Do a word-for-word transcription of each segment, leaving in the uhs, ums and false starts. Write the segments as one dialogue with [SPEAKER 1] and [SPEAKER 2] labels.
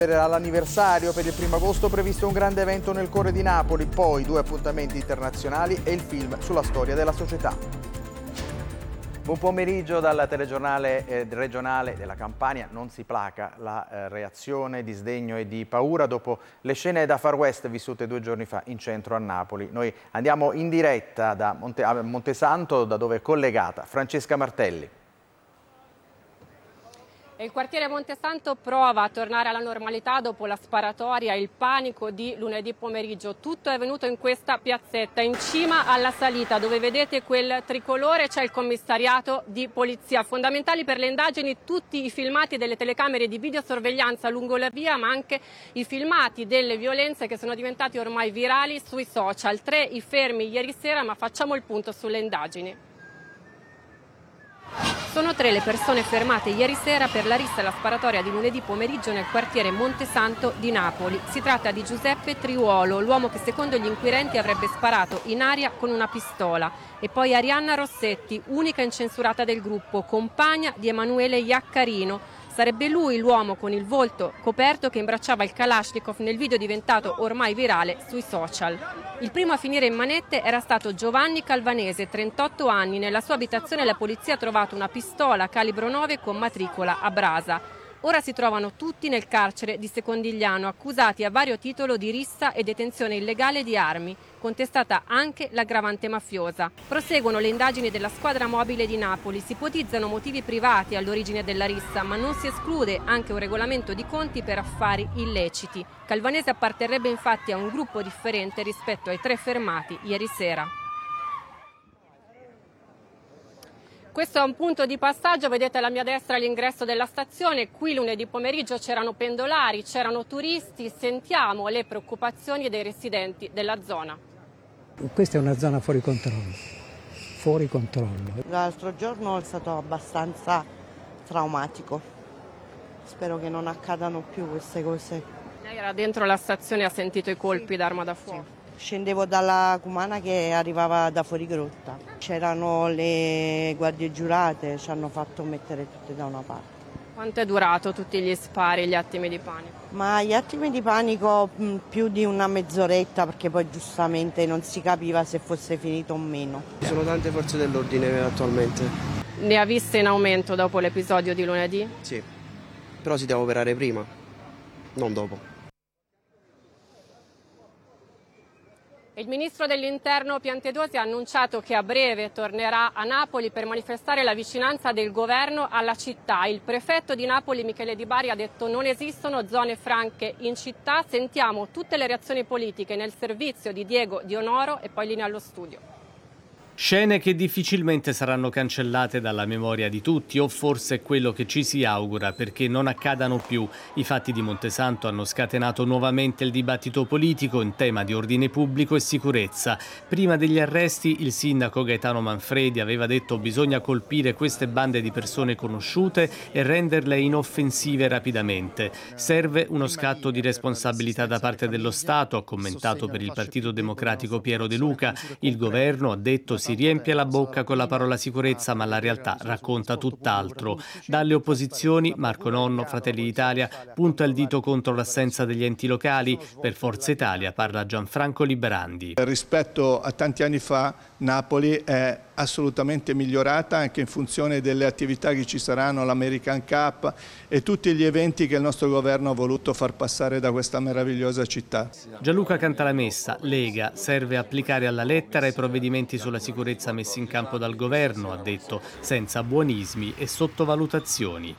[SPEAKER 1] All'anniversario per il primo agosto previsto un grande evento nel cuore di Napoli, poi due appuntamenti internazionali e il film sulla storia della società. Buon pomeriggio dal telegiornale eh, regionale della Campania. Non si placa la eh, reazione di sdegno e di paura dopo le scene da Far West vissute due giorni fa in centro a Napoli. Noi andiamo in diretta da Monte, a Montesanto, da dove è collegata Francesca Martelli.
[SPEAKER 2] Il quartiere Montesanto prova a tornare alla normalità dopo la sparatoria e il panico di lunedì pomeriggio. Tutto è avvenuto in questa piazzetta, in cima alla salita, dove vedete quel tricolore c'è il commissariato di polizia. Fondamentali per le indagini tutti i filmati delle telecamere di videosorveglianza lungo la via, ma anche i filmati delle violenze che sono diventati ormai virali sui social. Tre i fermi ieri sera, ma facciamo il punto sulle indagini. Sono tre le persone fermate ieri sera per la rissa e la sparatoria di lunedì pomeriggio nel quartiere Montesanto di Napoli. Si tratta di Giuseppe Triuolo, l'uomo che secondo gli inquirenti avrebbe sparato in aria con una pistola, e poi Arianna Rossetti, unica incensurata del gruppo, compagna di Emanuele Iaccarino. Sarebbe lui l'uomo con il volto coperto che imbracciava il Kalashnikov nel video diventato ormai virale sui social. Il primo a finire in manette era stato Giovanni Calvanese, trentotto anni. Nella sua abitazione la polizia ha trovato una pistola calibro nove con matricola a brasa. Ora si trovano tutti nel carcere di Secondigliano, accusati a vario titolo di rissa e detenzione illegale di armi, contestata anche l'aggravante mafiosa. Proseguono le indagini della squadra mobile di Napoli. Si ipotizzano motivi privati all'origine della rissa, ma non si esclude anche un regolamento di conti per affari illeciti. Calvanese apparterrebbe infatti a un gruppo differente rispetto ai tre fermati ieri sera. Questo è un punto di passaggio, vedete alla mia destra l'ingresso della stazione. Qui lunedì pomeriggio c'erano pendolari, c'erano turisti. Sentiamo le preoccupazioni dei residenti della zona.
[SPEAKER 3] Questa è una zona fuori controllo, fuori controllo.
[SPEAKER 4] L'altro giorno è stato abbastanza traumatico. Spero che non accadano più queste cose.
[SPEAKER 2] Lei era dentro la stazione e ha sentito i colpi d'arma da fuoco?
[SPEAKER 4] Sì. Scendevo dalla Cumana che arrivava da fuori grotta. C'erano le guardie giurate, ci hanno fatto mettere tutte da una parte.
[SPEAKER 2] Quanto è durato tutti gli spari, gli attimi di panico?
[SPEAKER 4] Ma gli attimi di panico mh, più di una mezz'oretta, perché poi giustamente non si capiva se fosse finito o meno.
[SPEAKER 5] Ci sono tante forze dell'ordine attualmente.
[SPEAKER 2] Ne ha viste in aumento dopo l'episodio di lunedì?
[SPEAKER 5] Sì, però si deve operare prima, non dopo.
[SPEAKER 2] Il ministro dell'Interno Piantedosi ha annunciato che a breve tornerà a Napoli per manifestare la vicinanza del governo alla città. Il prefetto di Napoli Michele Di Bari ha detto non esistono zone franche in città. Sentiamo tutte le reazioni politiche nel servizio di Diego Dionoro e poi linea allo studio.
[SPEAKER 6] Scene che difficilmente saranno cancellate dalla memoria di tutti, o forse è quello che ci si augura, perché non accadano più. I fatti di Montesanto hanno scatenato nuovamente il dibattito politico in tema di ordine pubblico e sicurezza. Prima degli arresti il sindaco Gaetano Manfredi aveva detto bisogna colpire queste bande di persone conosciute e renderle inoffensive rapidamente. Serve uno scatto di responsabilità da parte dello Stato, ha commentato per il Partito Democratico Piero De Luca. Il governo, ha detto, si riempie la bocca con la parola sicurezza, ma la realtà racconta tutt'altro. Dalle opposizioni, Marco Nonno, Fratelli d'Italia, punta il dito contro l'assenza degli enti locali. Per Forza Italia parla Gianfranco Liberandi.
[SPEAKER 7] Rispetto a tanti anni fa, Napoli è assolutamente migliorata anche in funzione delle attività che ci saranno, l'American Cup e tutti gli eventi che il nostro governo ha voluto far passare da questa meravigliosa città.
[SPEAKER 6] Gianluca Cantalamessa, Lega, serve applicare alla lettera i provvedimenti sulla sicurezza messi in campo dal governo, ha detto, senza buonismi e sottovalutazioni.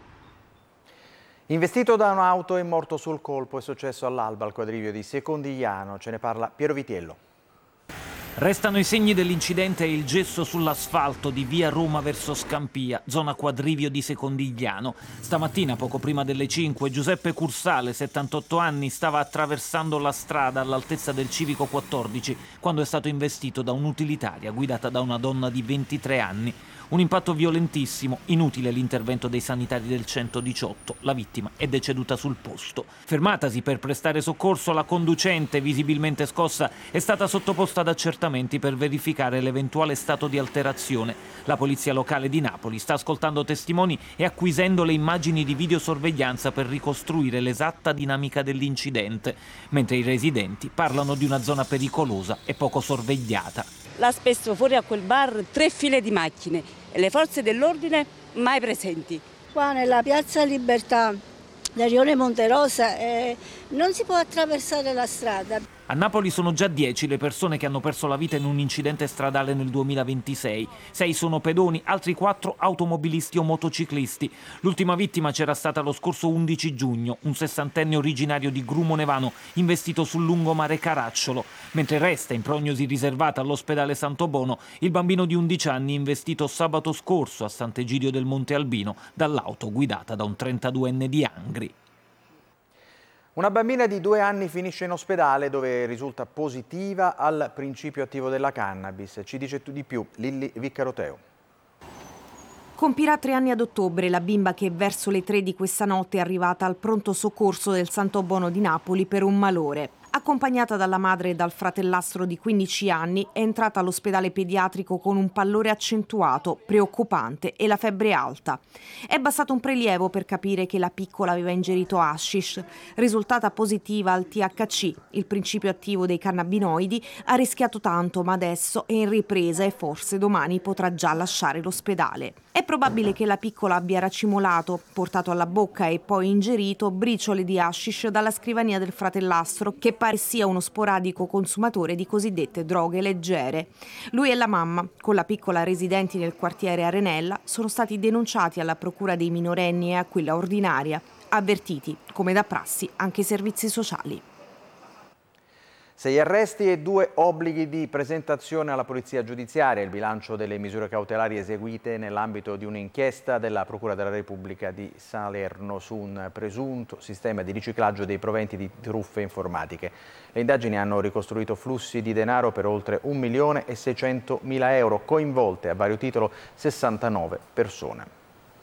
[SPEAKER 1] Investito da un'auto e morto sul colpo, è successo all'alba al quadrivio di Secondigliano. Ce ne parla Piero Vitiello.
[SPEAKER 8] Restano i segni dell'incidente e il gesso sull'asfalto di via Roma verso Scampia, zona quadrivio di Secondigliano. Stamattina, poco prima delle cinque, Giuseppe Cursale, settantotto anni, stava attraversando la strada all'altezza del Civico quattordici quando è stato investito da un'utilitaria guidata da una donna di ventitré anni. Un impatto violentissimo, inutile l'intervento dei sanitari del centodiciotto. La vittima è deceduta sul posto. Fermatasi per prestare soccorso, la conducente, visibilmente scossa, è stata sottoposta ad accertamento accertamenti per verificare l'eventuale stato di alterazione. La polizia locale di Napoli sta ascoltando testimoni e acquisendo le immagini di videosorveglianza per ricostruire l'esatta dinamica dell'incidente, mentre i residenti parlano di una zona pericolosa e poco sorvegliata.
[SPEAKER 9] L'ha spesso fuori a quel bar tre file di macchine e le forze dell'ordine mai presenti.
[SPEAKER 10] Qua nella piazza Libertà del Rione Monterosa eh, non si può attraversare la strada.
[SPEAKER 8] A Napoli sono già dieci le persone che hanno perso la vita in un incidente stradale nel duemilaventisei. Sei sono pedoni, altri quattro automobilisti o motociclisti. L'ultima vittima c'era stata lo scorso undici giugno, un sessantenne originario di Grumo Nevano, investito sul lungomare Caracciolo. Mentre resta in prognosi riservata all'ospedale Santo Bono il bambino di undici anni investito sabato scorso a Sant'Egidio del Monte Albino dall'auto guidata da un trentaduenne di Angri.
[SPEAKER 1] Una bambina di due anni finisce in ospedale dove risulta positiva al principio attivo della cannabis. Ci dice di più Lilli Viccaroteo.
[SPEAKER 11] Compirà tre anni ad ottobre la bimba che verso le tre di questa notte è arrivata al pronto soccorso del Santo Bono di Napoli per un malore. Accompagnata dalla madre e dal fratellastro di quindici anni, è entrata all'ospedale pediatrico con un pallore accentuato, preoccupante e la febbre alta. È bastato un prelievo per capire che la piccola aveva ingerito hashish. Risultata positiva al T H C, il principio attivo dei cannabinoidi, ha rischiato tanto, ma adesso è in ripresa e forse domani potrà già lasciare l'ospedale. È probabile che la piccola abbia racimolato, portato alla bocca e poi ingerito briciole di hashish dalla scrivania del fratellastro, che pare sia uno sporadico consumatore di cosiddette droghe leggere. Lui e la mamma, con la piccola residenti nel quartiere Arenella, sono stati denunciati alla procura dei minorenni e a quella ordinaria, avvertiti, come da prassi, anche i servizi sociali.
[SPEAKER 1] Sei arresti e due obblighi di presentazione alla polizia giudiziaria, il bilancio delle misure cautelari eseguite nell'ambito di un'inchiesta della Procura della Repubblica di Salerno su un presunto sistema di riciclaggio dei proventi di truffe informatiche. Le indagini hanno ricostruito flussi di denaro per oltre un milione e seicentomila euro, coinvolte a vario titolo sessantanove persone.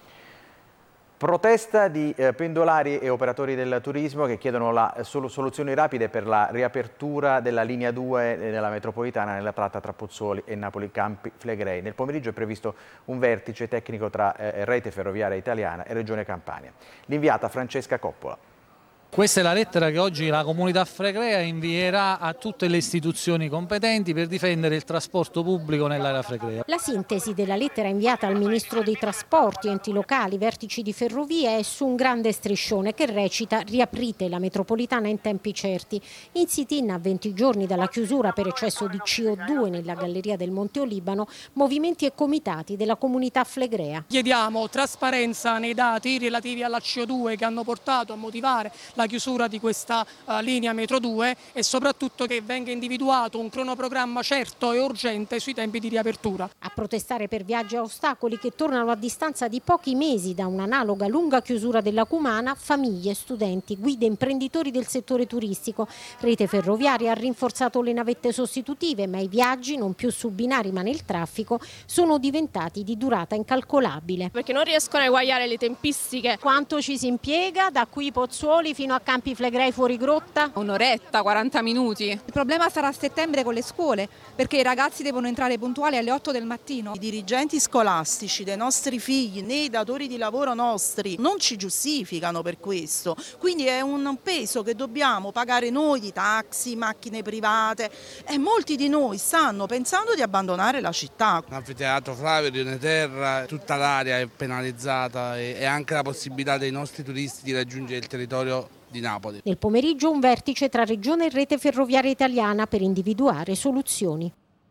[SPEAKER 1] Protesta di eh, pendolari e operatori del turismo che chiedono la, sol- soluzioni rapide per la riapertura della linea due della metropolitana nella tratta tra Pozzuoli e Napoli Campi Flegrei. Nel pomeriggio è previsto un vertice tecnico tra eh, Rete Ferroviaria Italiana e Regione Campania. L'inviata Francesca Coppola.
[SPEAKER 12] Questa è la lettera che oggi la comunità flegrea invierà a tutte le istituzioni competenti per difendere il trasporto pubblico nell'area flegrea.
[SPEAKER 13] La sintesi della lettera inviata al Ministro dei Trasporti, enti locali, vertici di ferrovie è su un grande striscione che recita: riaprite la metropolitana in tempi certi. In sit-in a venti giorni dalla chiusura per eccesso di C O due nella galleria del Monte Olibano, movimenti e comitati della comunità flegrea.
[SPEAKER 14] Chiediamo trasparenza nei dati relativi alla C O due che hanno portato a motivare la la chiusura di questa uh, linea metro due e soprattutto che venga individuato un cronoprogramma certo e urgente sui tempi di riapertura.
[SPEAKER 13] A protestare per viaggi a ostacoli che tornano a distanza di pochi mesi da un'analoga lunga chiusura della Cumana, famiglie, studenti, guide, imprenditori del settore turistico. Rete Ferroviaria ha rinforzato le navette sostitutive, ma i viaggi, non più su binari ma nel traffico, sono diventati di durata incalcolabile.
[SPEAKER 15] Perché non riescono a eguagliare le tempistiche.
[SPEAKER 13] Quanto ci si impiega da qui Pozzuoli fino a Campi Flegrei fuori grotta?
[SPEAKER 15] Un'oretta, quaranta minuti.
[SPEAKER 16] Il problema sarà a settembre con le scuole, perché i ragazzi devono entrare puntuali alle otto del mattino.
[SPEAKER 17] I dirigenti scolastici dei nostri figli, nei datori di lavoro nostri, non ci giustificano per questo. Quindi è un peso che dobbiamo pagare noi di taxi, macchine private, e molti di noi stanno pensando di abbandonare la città.
[SPEAKER 18] L'anfiteatro Flavio, Rione Terra, tutta l'area è penalizzata e anche la possibilità dei nostri turisti di raggiungere il territorio di Napoli.
[SPEAKER 13] Nel pomeriggio un vertice tra Regione e Rete Ferroviaria Italiana per individuare soluzioni.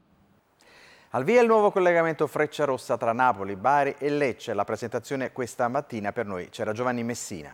[SPEAKER 1] Al via il nuovo collegamento Frecciarossa tra Napoli, Bari e Lecce. La presentazione questa mattina per noi c'era Giovanni Messina.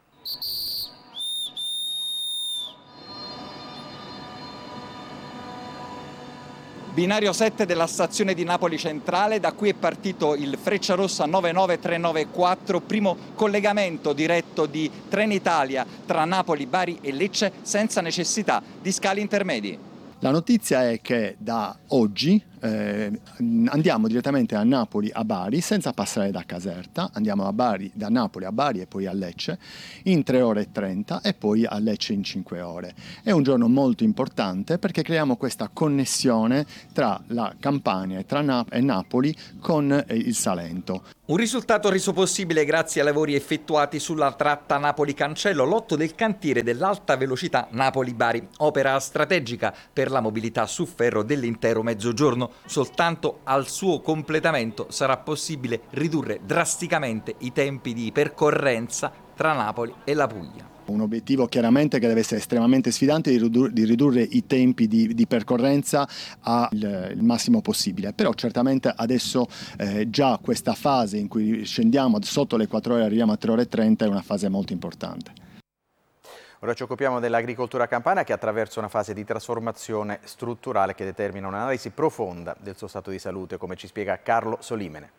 [SPEAKER 19] Binario sette della stazione di Napoli Centrale, da qui è partito il Frecciarossa nove nove tre nove quattro, primo collegamento diretto di Trenitalia tra Napoli, Bari e Lecce senza necessità di scali intermedi.
[SPEAKER 20] La notizia è che da oggi eh, andiamo direttamente a Napoli, a Bari, senza passare da Caserta. Andiamo a Bari, da Napoli a Bari e poi a Lecce in tre ore e trenta e poi a Lecce in cinque ore. È un giorno molto importante perché creiamo questa connessione tra la Campania e, tra Nap- e Napoli con eh, il Salento.
[SPEAKER 19] Un risultato reso possibile grazie ai lavori effettuati sulla tratta Napoli-Cancello, lotto del cantiere dell'alta velocità Napoli-Bari, opera strategica per la mobilità su ferro dell'intero Mezzogiorno. Soltanto al suo completamento sarà possibile ridurre drasticamente i tempi di percorrenza tra Napoli e la Puglia.
[SPEAKER 20] Un obiettivo chiaramente che deve essere estremamente sfidante, di ridurre, di ridurre i tempi di, di percorrenza al il massimo possibile, però certamente adesso eh, già questa fase in cui scendiamo sotto le quattro ore e arriviamo a tre ore e trenta è una fase molto importante.
[SPEAKER 1] Ora ci occupiamo dell'agricoltura campana che attraversa una fase di trasformazione strutturale che determina un'analisi profonda del suo stato di salute, come ci spiega Carlo Solimene.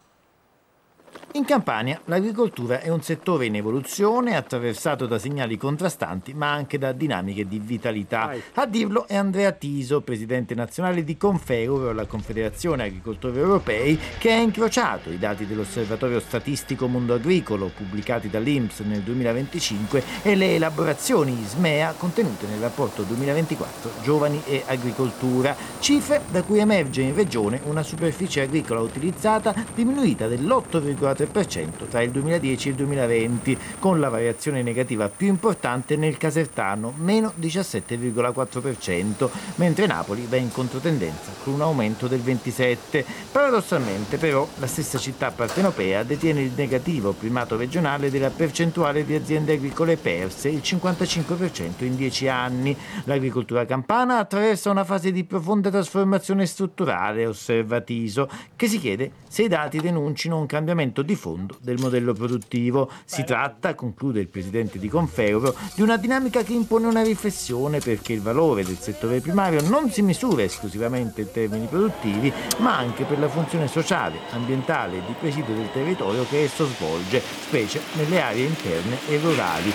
[SPEAKER 21] In Campania l'agricoltura è un settore in evoluzione, attraversato da segnali contrastanti ma anche da dinamiche di vitalità. A dirlo è Andrea Tiso, presidente nazionale di Confeuro, la Confederazione Agricoltori Europei, che ha incrociato i dati dell'Osservatorio Statistico Mondo Agricolo pubblicati dall'I N P S nel duemilaventicinque e le elaborazioni I S M E A contenute nel rapporto duemilaventiquattro Giovani e Agricoltura, cifre da cui emerge in regione una superficie agricola utilizzata diminuita dell'otto virgola tre per cento tra il duemiladieci e il duemilaventi, con la variazione negativa più importante nel Casertano, meno diciassette virgola quattro per cento, mentre Napoli va in controtendenza con un aumento del ventisette per cento. Paradossalmente però la stessa città partenopea detiene il negativo primato regionale della percentuale di aziende agricole perse, il cinquantacinque per cento in dieci anni. L'agricoltura campana attraversa una fase di profonda trasformazione strutturale, osserva Tiso, che si chiede se i dati denuncino un cambiamento di fondo del modello produttivo. Si tratta, conclude il presidente di Confeuro, di una dinamica che impone una riflessione, perché il valore del settore primario non si misura esclusivamente in termini produttivi, ma anche per la funzione sociale, ambientale e di presidio del territorio che esso svolge, specie nelle aree interne e rurali.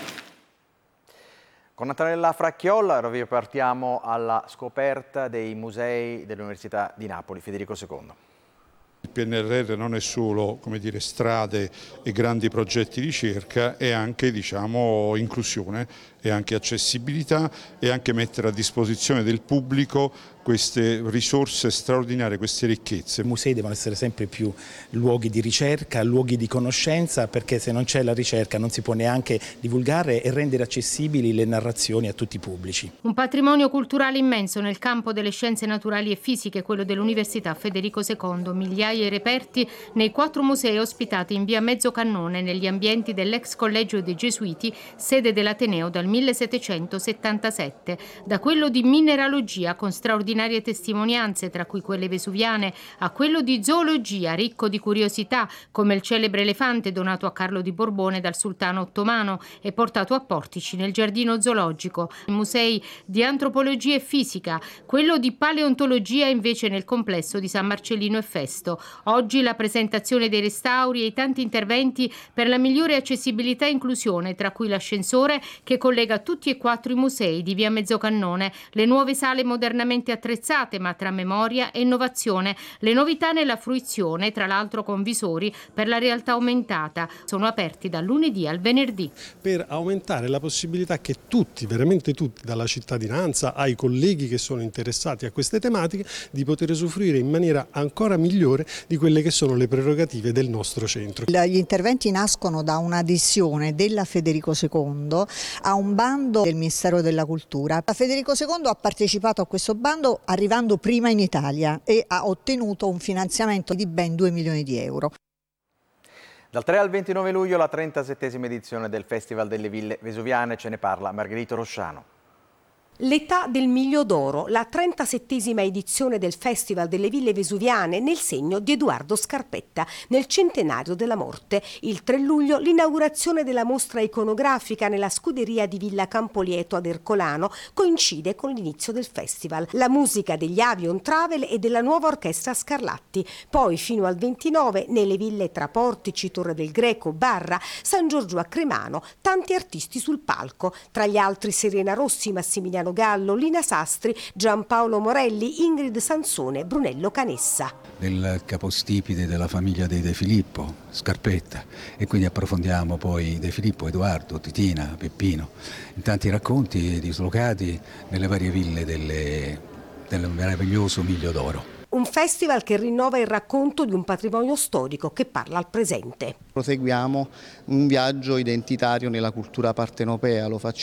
[SPEAKER 1] Con Antonella Fracchiolla vi partiamo alla scoperta dei musei dell'Università di Napoli, Federico secondo.
[SPEAKER 22] Il P N R R non è solo, come dire, strade e grandi progetti di ricerca, è anche, diciamo, inclusione, è anche accessibilità, e anche mettere a disposizione del pubblico queste risorse straordinarie, queste ricchezze.
[SPEAKER 23] I musei devono essere sempre più luoghi di ricerca, luoghi di conoscenza, perché se non c'è la ricerca non si può neanche divulgare e rendere accessibili le narrazioni a tutti i pubblici.
[SPEAKER 24] Un patrimonio culturale immenso nel campo delle scienze naturali e fisiche, quello dell'Università Federico secondo, migliaia di reperti nei quattro musei ospitati in via Mezzocannone negli ambienti dell'ex collegio dei Gesuiti, sede dell'Ateneo dal millesettecentosettantasette, da quello di mineralogia con straordinarie testimonianze, tra cui quelle vesuviane, a quello di zoologia ricco di curiosità, come il celebre elefante donato a Carlo di Borbone dal sultano ottomano e portato a Portici nel giardino zoologico, i musei di antropologia e fisica, quello di paleontologia invece nel complesso di San Marcellino e Festo. Oggi la presentazione dei restauri e i tanti interventi per la migliore accessibilità e inclusione, tra cui l'ascensore che collega tutti e quattro i musei di via Mezzocannone, le nuove sale modernamente attrezzate ma tra memoria e innovazione, le novità nella fruizione, tra l'altro con visori per la realtà aumentata. Sono aperti dal lunedì al venerdì.
[SPEAKER 25] Per aumentare la possibilità che tutti, veramente tutti, dalla cittadinanza ai colleghi che sono interessati a queste tematiche, di poter usufruire in maniera ancora migliore di quelle che sono le prerogative del nostro centro.
[SPEAKER 26] Gli interventi nascono da un'adesione della Federico secondo a un bando del Ministero della Cultura. La Federico secondo ha partecipato a questo bando arrivando prima in Italia e ha ottenuto un finanziamento di ben due milioni di euro.
[SPEAKER 1] Dal tre al ventinove luglio la trentasettesima edizione del Festival delle Ville Vesuviane, ce ne parla Margherita Rosciano.
[SPEAKER 27] L'età del miglio d'oro, la trentasettesima edizione del Festival delle Ville Vesuviane nel segno di Edoardo Scarpetta, nel centenario della morte. Il tre luglio l'inaugurazione della mostra iconografica nella scuderia di Villa Campolieto ad Ercolano coincide con l'inizio del festival. La musica degli Avion Travel e della nuova orchestra Scarlatti. Poi fino al ventinove nelle ville tra Portici, Torre del Greco, Barra, San Giorgio a Cremano, tanti artisti sul palco. Tra gli altri Serena Rossi, Massimiliano Stefano Gallo, Lina Sastri, Giampaolo Morelli, Ingrid Sansone, Brunello Canessa.
[SPEAKER 2] Del capostipite della famiglia dei De Filippo, Scarpetta, e quindi approfondiamo poi De Filippo, Edoardo, Titina, Peppino, in tanti racconti dislocati nelle varie ville delle, del meraviglioso Miglio d'Oro.
[SPEAKER 27] Un festival che rinnova il racconto di un patrimonio storico che parla al presente.
[SPEAKER 3] Proseguiamo un viaggio identitario nella cultura partenopea, lo facciamo